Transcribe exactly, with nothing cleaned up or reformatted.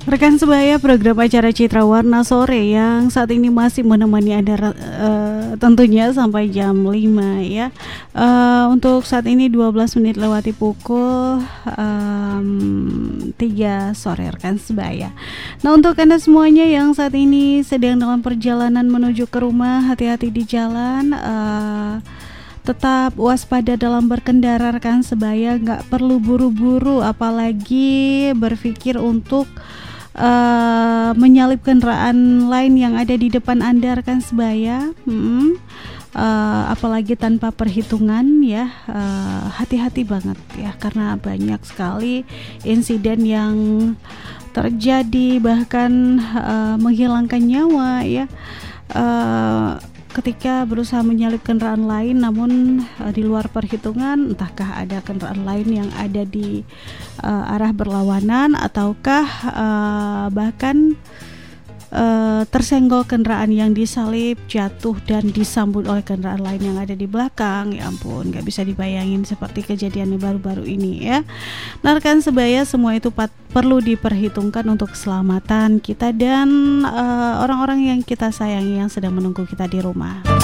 Rekan sebaya, program acara Citra Warna Sore yang saat ini masih menemani Anda uh, tentunya sampai jam lima ya. Uh, untuk saat ini dua belas menit lewati pukul um, tiga sore rekan sebaya. Nah, untuk Anda semuanya yang saat ini sedang dalam perjalanan menuju ke rumah, hati-hati di jalan. Uh, Tetap waspada dalam berkendara rekan sebaya, nggak perlu buru-buru, apalagi berpikir untuk uh, menyalip kendaraan lain yang ada di depan Anda rekan sebaya. hmm. uh, Apalagi tanpa perhitungan ya, uh, hati-hati banget ya, karena banyak sekali insiden yang terjadi bahkan uh, menghilangkan nyawa ya, uh, ketika berusaha menyalip kendaraan lain namun uh, di luar perhitungan, entahkah ada kendaraan lain yang ada di uh, arah berlawanan ataukah uh, bahkan uh, tersenggol kendaraan yang disalip, jatuh dan disambut oleh kendaraan lain yang ada di belakang. Ya ampun, gak bisa dibayangin seperti kejadian baru-baru ini ya. Nah rekan sebaya, semua itu pat- perlu diperhitungkan untuk keselamatan kita dan uh, orang-orang yang kita sayangi yang sedang menunggu kita di rumah.